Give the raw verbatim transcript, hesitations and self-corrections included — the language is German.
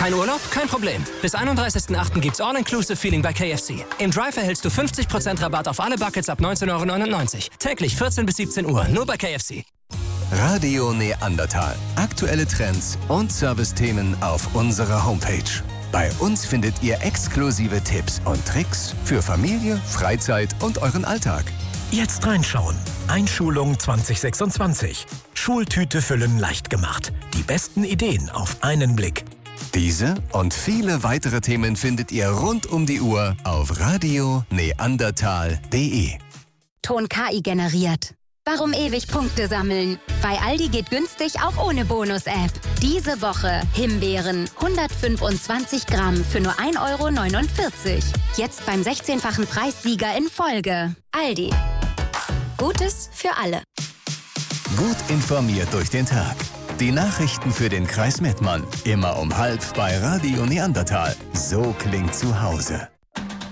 Kein Urlaub? Kein Problem. Bis einunddreißigsten achten gibt's All-Inclusive Feeling bei K F C. Im Drive erhältst du fünfzig Prozent Rabatt auf alle Buckets ab neunzehn Euro neunundneunzig. Täglich vierzehn bis siebzehn Uhr, nur bei K F C. Radio Neandertal. Aktuelle Trends und Servicethemen auf unserer Homepage. Bei uns findet ihr exklusive Tipps und Tricks für Familie, Freizeit und euren Alltag. Jetzt reinschauen. Einschulung zwanzig sechsundzwanzig. Schultüte füllen leicht gemacht. Die besten Ideen auf einen Blick. Diese und viele weitere Themen findet ihr rund um die Uhr auf radio neandertal punkt de. Ton K I generiert. Warum ewig Punkte sammeln? Bei Aldi geht günstig auch ohne Bonus-App. Diese Woche Himbeeren hundertfünfundzwanzig Gramm für nur ein Euro neunundvierzig. Jetzt beim sechzehnfachen Preissieger in Folge. Aldi. Gutes für alle. Gut informiert durch den Tag. Die Nachrichten für den Kreis Mettmann. Immer um halb bei Radio Neandertal. So klingt zu Hause.